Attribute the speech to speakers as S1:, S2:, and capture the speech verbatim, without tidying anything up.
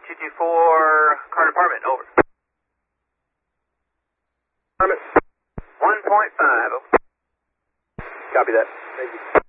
S1: two two four, car department, over.
S2: Department.
S1: one point five.
S2: Copy that. Thank you.